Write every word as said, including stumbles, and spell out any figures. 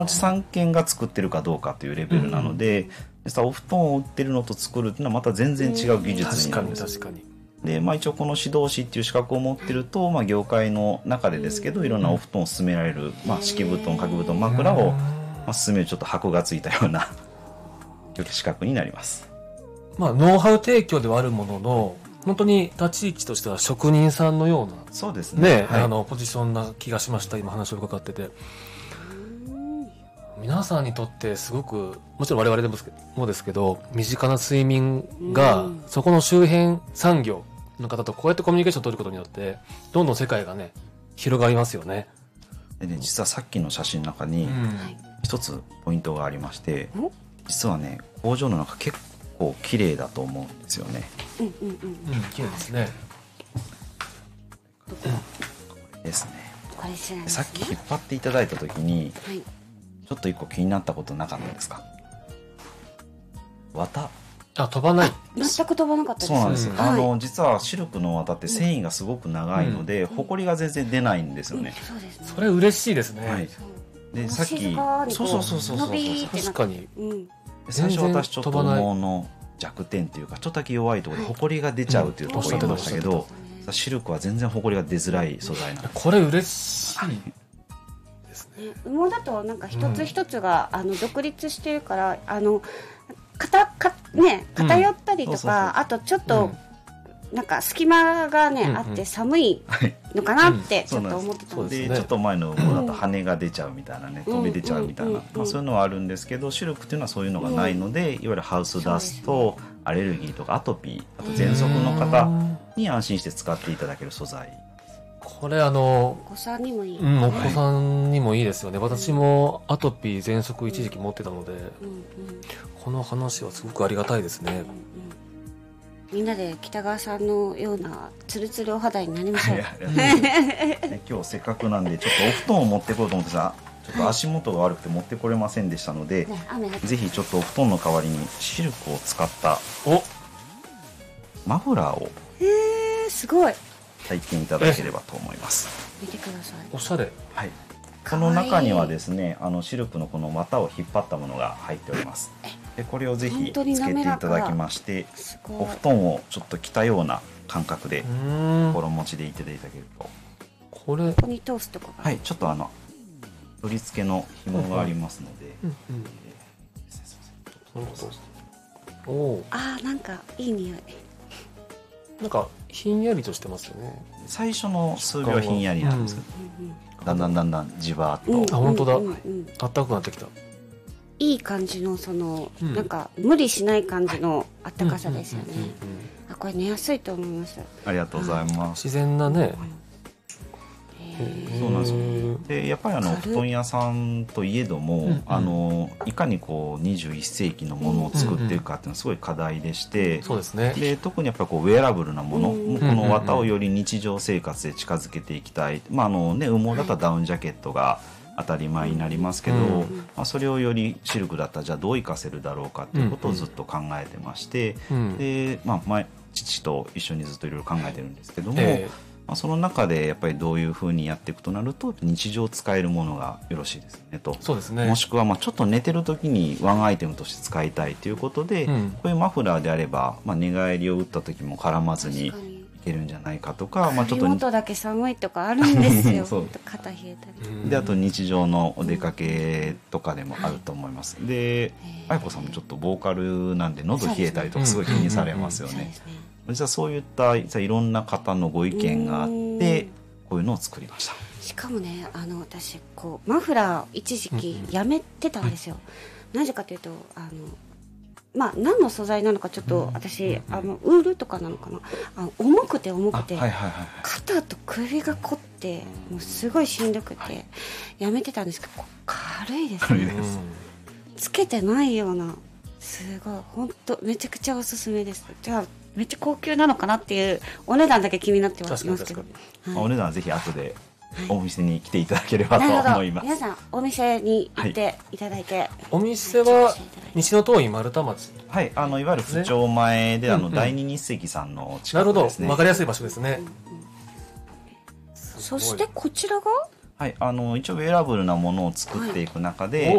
さんけんが作ってるかどうかというレベルなので、うん、実はお布団を売ってるのと作るっていうのはまた全然違う技術になるんです。 確かに確かに。で、 まあ、一応この指導士っていう資格を持ってると、まあ、業界の中でですけどいろんなお布団を勧められる、まあ、敷布団、掛け布団、枕を、まあ、勧めるちょっと箔がついたような資格になります。 まあ、ノウハウ提供ではあるものの本当に立ち位置としては職人さんのようなそうですね、 ね、はい、あのポジションな気がしました。今話を伺ってて、皆さんにとってすごくもちろん我々でもですけど身近な睡眠がそこの周辺産業の方とこうやってコミュニケーションを取ることによってどんどん世界がね広がりますよね。 でね、実はさっきの写真の中に一つポイントがありまして、うん、実はね工場の中結構綺麗だと思うんですよね。 うんうんうん、綺麗ですね。 これですね。 これ知らないですね。 さっき引っ張っていただいた時に、はい、ちょっと一個気になったことなかったですか？綿。 あ、飛ばない。 全く飛ばなかったです。 そうなんです、うん、あの実はシルクの綿って繊維がすごく長いので、うん、ホコリが全然出ないんですよね、うん、 そうですね。 それ嬉しいですね、 はい、でさっきそうそうそうそうそう確かに、 うん、最初私ちょっと羽毛の弱点っていうかちょっとだけ弱いところでホコリが出ちゃうっていうところを言いましたけど、うん、シルクは全然ホコリが出づらい素材なんです。 これ嬉しいですね。 羽毛だとなんか一つ一つが、うん、あの独立してるからあのかたかね、偏ったりとか、あとちょっと、うん、なんか隙間がね、うんうん、あって寒いのかなってちょっと思ってたんです。 で、ちょっと前のものだと羽が出ちゃうみたいなね、飛び出ちゃうみたいな、まあ、そういうのはあるんですけどシルクっていうのはそういうのがないので、うん、いわゆるハウスダスト、ね、アレルギーとかアトピー、あと喘息の方に安心して使っていただける素材。 これあのお子さんにもいい、 うん、お子さんにもいいですよね。私もアトピー喘息一時期持ってたので、うんうん、この話はすごくありがたいですね、うんうん、 みんなで北川さんのようなツルツルお肌になりましょう。 ね、今日せっかくなんでちょっとお布団を持ってこようと思ってさ、ちょっと足元が悪くて持ってこれませんでしたので、ね、ぜひちょっとお布団の代わりにシルクを使ったおマフラーをへーすごい体験いただければと思います。 見てください。 おしゃれ。 はい。この中にはですね、あのシルクのこの綿を引っ張ったものが入っております。でこれをぜひつけていただきまして、お布団をちょっと着たような感覚で心持ちでいただけると。 これここに通すとこが。 はい、ちょっとあの取り付けの紐がありますので。 おお。 ああ、なんかいい匂い。 なんかひんやりとしてますよね。 最初の数秒ひんやりなんですけど、うん、だんだんだんだんじわーっと、 うん、あ本当だ、うんうん、あったかくなってきた。 いい感じのその、うん、なんか無理しない感じのあったかさですよね。あ、これ寝やすいと思います。 ありがとうございます。 自然なね。 そうなんですよ。でやっぱりあの布団屋さんといえども、うん、あのいかにこうにじゅういっせいきのものを作っていくかっていうのはすごい課題でして、うん、 そうですね。 で特にやっぱりこうウェアラブルなもの、うん、この綿をより日常生活で近づけていきたい。まああのね、羽毛だったらダウンジャケットが当たり前になりますけど、うん、まあ、それをよりシルクだったらじゃあどう活かせるだろうかっていうことをずっと考えてまして、うん、でまあ前父と一緒にずっといろいろ考えてるんですけども。えーまあ、その中でやっぱりどういうふうにやっていくとなると日常使えるものがよろしいですよねと。 そうですね。 もしくはまあちょっと寝てる時にワンアイテムとして使いたいということで、うん、こういうマフラーであれば、まあ、寝返りを打った時も絡まずにいけるんじゃないかとか、まあ、ちょっと首元だけ寒いとかあるんですよそう肩冷えたりで、あと日常のお出かけとかでもあると思います、はい、で愛子さんもちょっとボーカルなんで喉冷えたりとかすごい気にされますよね。実はそういったいろんな方のご意見があってこういうのを作りました。 しかもね、あの私こうマフラー一時期やめてたんですよ、うん、なぜかというとあのまあ何の素材なのかちょっと私、うん、あのウールとかなのかな、あの重くて重くて、はいはいはい、肩と首が凝ってもうすごいしんどくて、はい、やめてたんですけど軽いですね。ですつけてないようなすごい本当めちゃくちゃおすすめです。じゃあめっちゃ高級なのかなっていうお値段だけ気になってますけど、 はい、お値段はぜひ後でお店に来ていただければと思います。 皆さんお店に行っていただいて、はい、 お店は西の東院丸太町、 はい、あのいわゆる府庁前で、ね、あの第二日赤さんの近くですね。 なるほど、分かりやすい場所ですね、 うんうん、そしてこちらが、 はい、あの一応ウェアラブルなものを作っていく中で、 はい